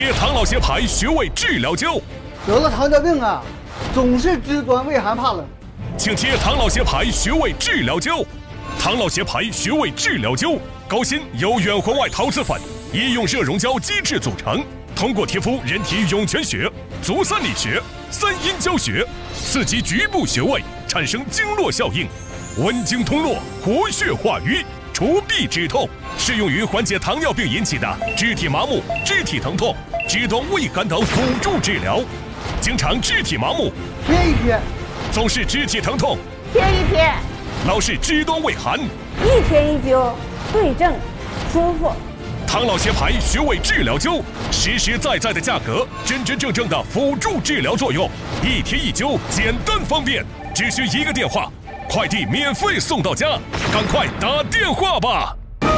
唐老邪牌穴位治疗灸。 得了糖尿病啊，总是肢端畏寒怕冷。 请贴唐老邪牌穴位治疗灸。唐老邪牌穴位治疗灸，高芯由远环外陶瓷粉、医用热熔胶基质组成，通过贴敷人体涌泉穴、足三里穴、三阴交穴，刺激局部穴位，产生经络效应，温经通络，活血化瘀，除痹止痛，适用于缓解糖尿病引起的肢体麻木、肢体疼痛、肢端畏寒等辅助治疗。经常肢体麻木， 贴一贴； 总是肢体疼痛， 贴一贴； 老是肢端畏寒， 一贴一灸，对症，舒服。 唐老邪牌穴位治疗灸，实实在在的价格，真真正正的辅助治疗作用，一贴一灸，简单方便，只需一个电话，快递免费送到家，赶快打电话吧！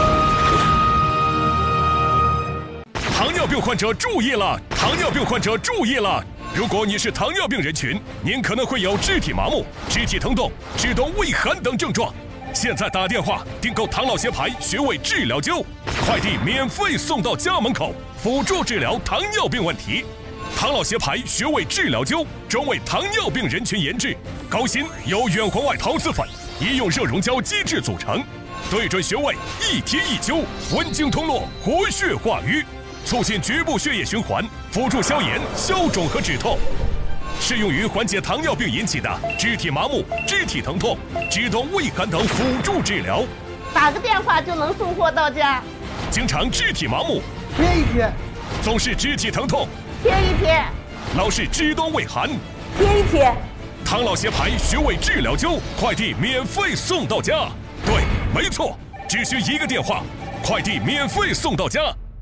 糖尿病患者注意了！糖尿病患者注意了！如果你是糖尿病人群，您可能会有肢体麻木、肢体疼痛、肢端畏寒等症状。现在打电话订购唐老邪牌穴位治疗灸，快递免费送到家门口，辅助治疗糖尿病问题。唐老邪牌穴位治疗灸专为糖尿病人群研制，高芯由远环外陶瓷粉、医用热熔胶基质组成，对准穴位一贴一灸，温经通络，活血化瘀，促进局部血液循环，辅助消炎、消肿和止痛。适用于缓解糖尿病引起的肢体麻木、肢体疼痛、肢端畏寒等辅助治疗。 打个电话就能送货到家。 经常肢体麻木， 贴一贴； 总是肢体疼痛， 贴一贴； 老是肢端畏寒， 贴一贴。 唐老邪牌穴位治疗灸，快递免费送到家。对，没错，只需一个电话，快递免费送到家。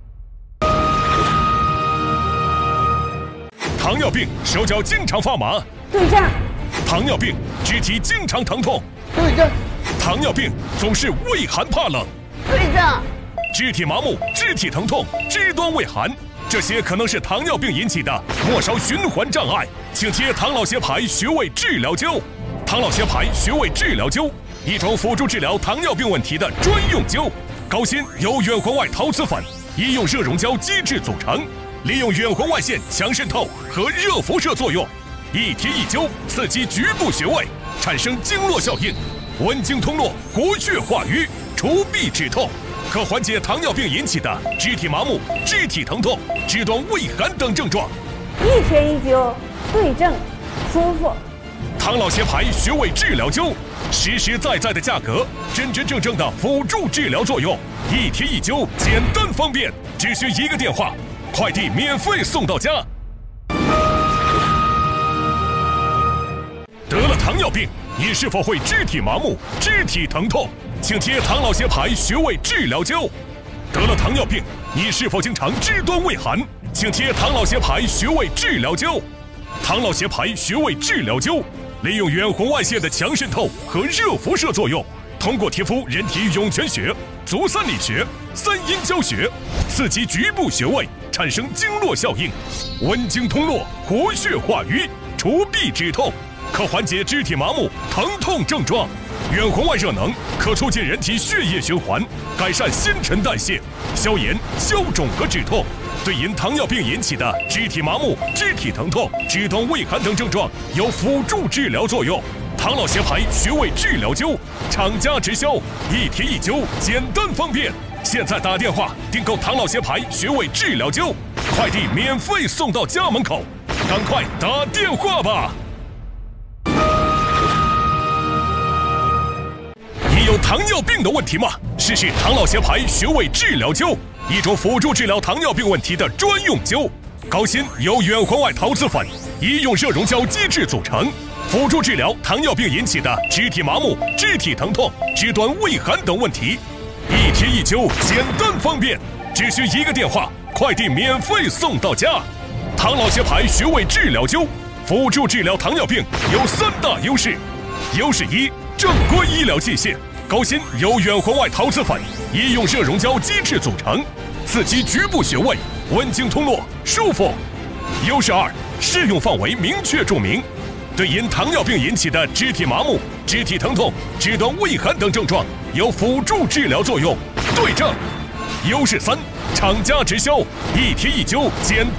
糖尿病手脚经常发麻， 对症； 糖尿病肢体经常疼痛， 对症； 糖尿病总是畏寒怕冷， 对症； 肢体麻木、肢体疼痛、肢端畏寒，这些可能是糖尿病引起的末梢循环障碍，请贴唐老邪牌穴位治疗灸。唐老邪牌穴位治疗灸，一种辅助治疗糖尿病问题的专用灸，高芯由远环外陶瓷粉、医用热熔胶基质组成，利用远环外线强渗透和热辐射作用，一贴一灸，刺激局部穴位，产生经络效应，温经通络，活血化瘀，除痹止痛，可缓解糖尿病引起的肢体麻木、肢体疼痛、肢端畏寒等症状。 一贴一灸，对症，舒服。 唐老邪牌穴位治疗灸，实实在在的价格，真真正正的辅助治疗作用，一贴一灸，简单方便，只需一个电话，快递免费送到家。得了糖尿病，你是否会肢体麻木、肢体疼痛？请贴唐老邪牌穴位治疗灸。得了糖尿病，你是否经常肢端畏寒？请贴唐老邪牌穴位治疗灸。唐老邪牌穴位治疗灸，利用远红外线的强渗透和热辐射作用，通过贴敷人体涌泉穴、足三里穴、三阴交穴，刺激局部穴位，产生经络效应，温经通络，活血化瘀，除痹止痛，可缓解肢体麻木、疼痛症状。远红外热能可促进人体血液循环，改善新陈代谢，消炎、消肿和止痛。对因糖尿病引起的肢体麻木、肢体疼痛、肢端畏寒等症状有辅助治疗作用。唐老邪牌穴位治疗灸，厂家直销，一贴一灸，简单方便。现在打电话订购唐老邪牌穴位治疗灸，快递免费送到家门口，赶快打电话吧！你有糖尿病的问题吗？试试唐老邪牌穴位治疗灸，一种辅助治疗糖尿病问题的专用灸。高芯由远环外陶瓷粉、医用热熔胶基质组成，辅助治疗糖尿病引起的肢体麻木、肢体疼痛、肢端畏寒等问题。一贴一灸，简单方便，只需一个电话，快递免费送到家。唐老邪牌穴位治疗灸，辅助治疗糖尿病有3大优势。优势1，正规医疗器械，高芯由远环外陶瓷粉、医用热熔胶基质组成，刺激局部穴位，温经通络，舒服。优势2，适用范围明确注明，对因糖尿病引起的肢体麻木、肢体疼痛、肢端畏寒等症状有辅助治疗作用，对症。优势3，厂家直销，一贴一灸，简